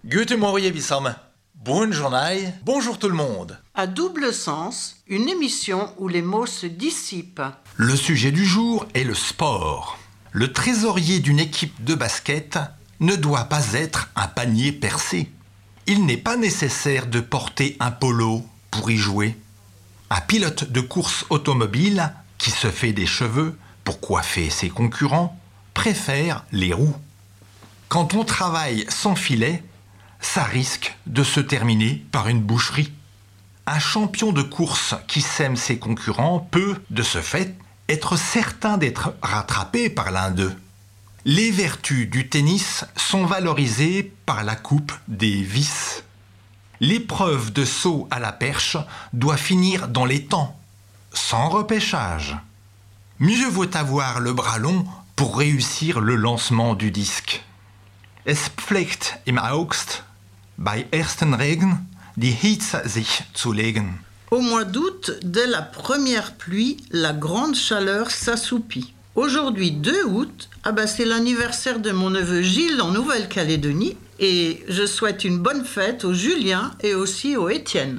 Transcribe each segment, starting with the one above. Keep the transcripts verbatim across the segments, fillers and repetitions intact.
Guten Morgen, Bissam. Bonne journée, bonjour tout le monde. À double sens, une émission où les mots se dissipent. Le sujet du jour est le sport. Le trésorier d'une équipe de basket ne doit pas être un panier percé. Il n'est pas nécessaire de porter un polo pour y jouer. Un pilote de course automobile qui se fait des cheveux pour coiffer ses concurrents préfère les roues. Quand on travaille sans filet, ça risque de se terminer par une boucherie. Un champion de course qui sème ses concurrents peut, de ce fait, être certain d'être rattrapé par l'un d'eux. Les vertus du tennis sont valorisées par la coupe des vices. L'épreuve de saut à la perche doit finir dans les temps, sans repêchage. Mieux vaut avoir le bras long pour réussir le lancement du disque. Es pflegt im August, bei ersten Regen, die Hitze sich zu legen. Au mois d'août, dès la première pluie, la grande chaleur s'assoupit. Aujourd'hui, deux août, ah bah c'est l'anniversaire de mon neveu Gilles en Nouvelle-Calédonie et je souhaite une bonne fête au Julien et aussi au Étienne.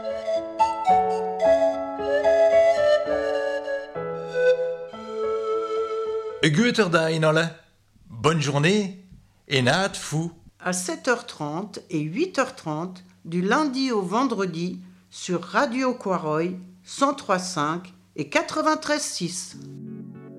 Guter Dag, alle. Bonne journée et naat fou. À sept heures trente et huit heures trente, du lundi au vendredi, sur Radio Quaroy, cent trois virgule cinq et quatre-vingt-treize virgule six.